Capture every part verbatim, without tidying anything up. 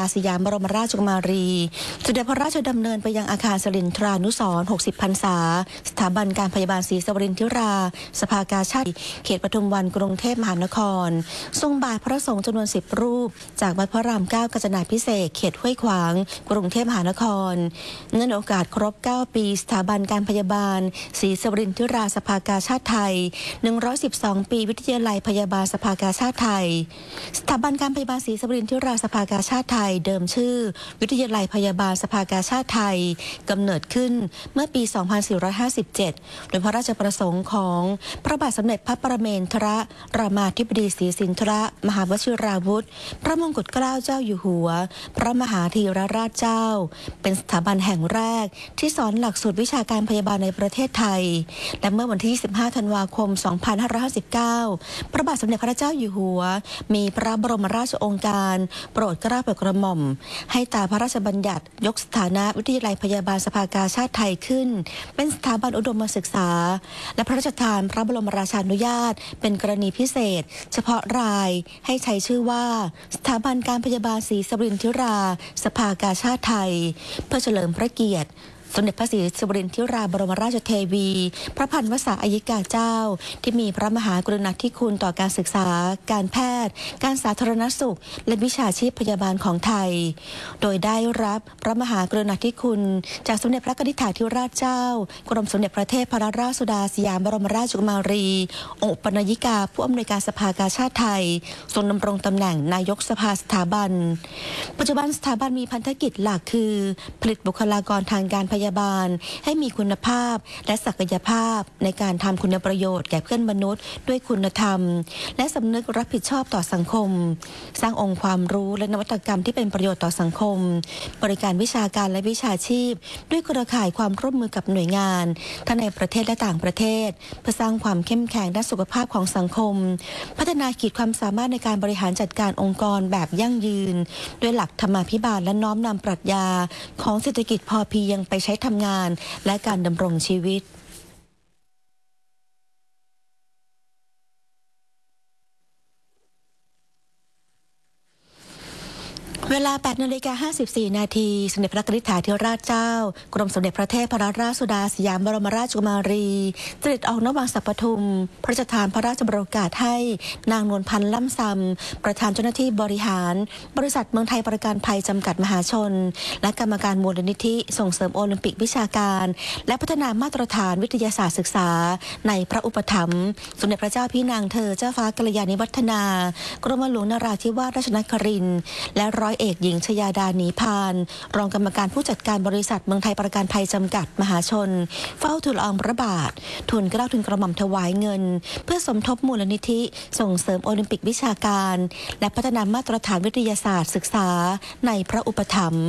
สยามบรมราชกุมารีเสด็จพระราชดำเนินไปยังอาคารสรินทรานุสรณ์หกสิบพรรษาสถาบันการพยาบาลศรีสวรินทราสภากาชาดเขตปทุมวันกรุงเทพมหานครทรงบ่ายพระสงฆ์จำนวนสิบรูปจากวัดพระรามเก้ากาญจนาภิเษกเขตห้วยขวางกรุงเทพมหานครเนื่องในโอกาสครบเก้าปีสถาบันการพยาบาลศรีสวรินทราสภากาชาดไทยหนึ่งร้อยสิบสองปีวิทยาลัยพยาบาลสภากาชาดไทยสถาบันการพยาบาลศรีสวรินทราสภากาชาดไทยเดิมชื่อวิทยาลัยพยาบาลสภากาชาดไทยกำเนิดขึ้นเมื่อปี สองพันสี่ร้อยห้าสิบเจ็ด โดยพระราชประสงค์ของพระบาทสมเด็จพระปรเมนทรรามาธิบดีศรีสินธรมหาวชิราวุธพระมงกุฎเกล้าเจ้าอยู่หัวพระมหาธีรราชเจ้าเป็นสถาบันแห่งแรกที่สอนหลักสูตรวิชาการพยาบาลในประเทศไทยและเมื่อวันที่ยี่สิบห้าธันวาคมสองพันห้าร้อยห้าสิบเก้าพระบาทสมเด็จพระเจ้าอยู่หัวมีพระบรมราชโองการโปรดเกล้าโปรดกระหม่อมให้ตามพระราชบัญญัติยกสถานะวิทยาลัยพยาบาลสภากาชาดไทยขึ้นเป็นสถาบันอุดมศึกษาและพระราชทานพระบรมราชานุญาตเป็นกรณีพิเศษเฉพาะรายให้ใช้ชื่อว่าสถาบันการพยาบาลศรีสวรินทราสภากาชาดไทยเพื่อเฉลิมพระเกียรติสมเด็จพระศรีสวรินทราบรมราชเทวีพระพันวษาอัยกาเจ้าที่มีพระมหากรุณาธิคุณต่อการศึกษาการแพทย์การสาธารณสุขและวิชาชีพพยาบาลของไทยโดยได้รับพระมหากรุณาธิคุณจากสมเด็จพระกนิษฐาธิราชเจ้ากรมสมเด็จพระเทพรัตนราชสุดาสยามบรมราชกุมารีองค์อุปนยิกาผู้อำนวยการสภากาชาดไทยทรงดำรงตำแหน่งนายกสภาสถาบันปัจจุบันสถาบันมีพันธกิจหลักคือผลิตบุคลากรทางการพยาบาลให้มีคุณภาพและศักยภาพในการทำคุณประโยชน์แก่เพื่อนมนุษย์ด้วยคุณธรรมและสำนึกรับผิดชอบต่อสังคมสร้างองค์ความรู้และนวัตกรรมที่เป็นประโยชน์ต่อสังคมบริการวิชาการและวิชาชีพด้วยเครือข่ายความร่วมมือกับหน่วยงานทั้งในประเทศและต่างประเทศเพื่อสร้างความเข้มแข็งด้านสุขภาพของสังคมพัฒนาขีดความสามารถในการบริหารจัดการองค์กรแบบยั่งยืนด้วยหลักธรรมาภิบาลและน้อมนำปรัชญาของเศรษฐกิจพอเพียงไปใช้ทำงานและการดำรงชีวิตเวลา แปดนาฬิกาห้าสิบสี่ นาทีสมเด็จพระกนิษฐาธิราชเจ้ากรมสมเด็จพระเทพรัตนราชสุดาสยามบรมราชกุมารีเสด็จออกนวังสัปทุมพระราชทานพระราชบรมโอกาสให้นางนวลพันธ์ล่ำซำประธานเจ้าหน้าที่บริหารบริษัทเมืองไทยประกันภัยจำกัดมหาชนและกรรมการมูลนิธิส่งเสริมโอลิมปิกวิชาการและพัฒนามาตรฐานวิทยาศาสตร์ศึกษาในพระอุปถัมภ์สมเด็จพระเจ้าพี่นางเธอเจ้าฟ้ากัลยาณิวัฒนากรมหลวงนราธิวาสราชนครินทร์และร้อยเอกหญิงชยาดาหนีพานรองกรรมการผู้จัดการบริษัทเมืองไทยประกันภัยจำกัดมหาชนเฝ้าทูลละอองพระบาททูลเกล้าทูลกระหม่อมถวายเงินเพื่อสมทบมูลนิธิส่งเสริมโอลิมปิกวิชาการและพัฒนามาตรฐานวิทยาศาสตร์ศึกษาในพระอุปถัมภ์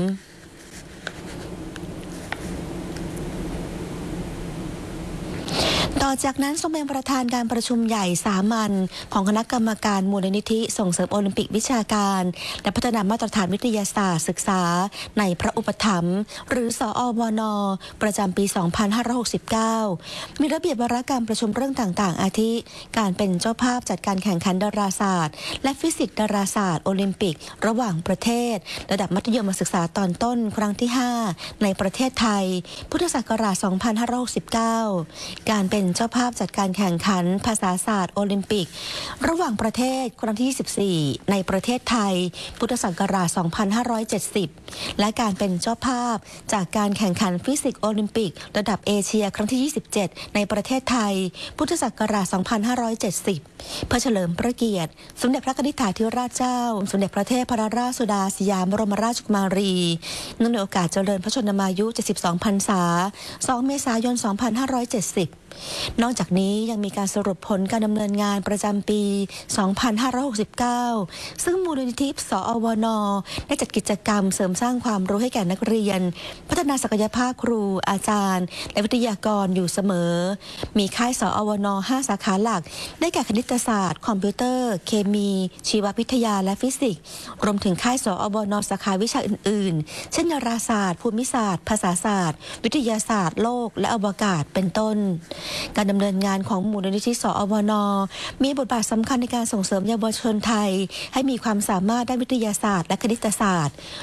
ต่อจากนั้นทรงเป็นประธานการประชุมใหญ่สามัญของคณะกรรมการมูลนิธิส่งเสริมโอลิมปิกวิชาการและพัฒนามาตรฐานวิทยาศาสตร์ศึกษาในพระอุปถัมภ์หรือสอวน ประจำปี สองพันห้าร้อยหกสิบเก้า มีระเบียบวาระการประชุมเรื่องต่างๆอาทิการเป็นเจ้าภาพจัดการแข่งขันดาราศาสตร์และฟิสิกส์ดาราศาสตร์โอลิมปิกระหว่างประเทศระดับมัธยมศึกษาตอนต้นครั้งที่ ห้า ในประเทศไทยพุทธศักราช สองพันห้าร้อยหกสิบเก้า การเป็นเจ้าภาพจัดการแข่งขันภาษาศาสตร์โอลิมปิกระหว่างประเทศครั้งที่ ยี่สิบสี่ ในประเทศไทยพุทธศักราช สองพันห้าร้อยเจ็ดสิบ และการเป็นเจ้าภาพจากการแข่งขันฟิสิกส์โอลิมปิกระดับเอเชียครั้งที่ ยี่สิบเจ็ด ในประเทศไทยพุทธศักราช สองพันห้าร้อยเจ็ดสิบ เพื่อเฉลิมพระเกียรติสมเด็จพระกนิษฐาธิราชเจ้าสมเด็จพระเทพรัตนราชสุดาสยามบรมราชกุมารีเนื่องในโอกาสเจริญพระชนมายุ เจ็ดสิบสอง พรรษา สอง เมษายน สองพันห้าร้อยเจ็ดสิบนอกจากนี้ยังมีการสรุปผลการดำเนินงานประจำปี สองพันห้าร้อยหกสิบเก้า ซึ่งมูลนิธิสอวน ได้จัดกิจกรรมเสริมสร้างความรู้ให้แก่นักเรียนพัฒนาศักยภาพครูอาจารย์และวิทยากรอยู่เสมอมีค่ายสอวน ห้า สาขาหลักได้แก่คณิตศาสตร์คอมพิวเตอร์เคมีชีววิทยาและฟิสิกส์รวมถึงค่ายสอวน สาขาวิชาอื่นๆเช่นดาราศาสตร์ภูมิศาสตร์ภาษาศาสตร์วิทยาศาสตร์โลกและอวกาศเป็นต้นการดำเนินงานของมูลนิธิสอวน มีบทบาทสำคัญในการส่งเสริมเยาวชนไทยให้มีความสามารถด้านวิทยาศาสตร์และคณิตศาสตร์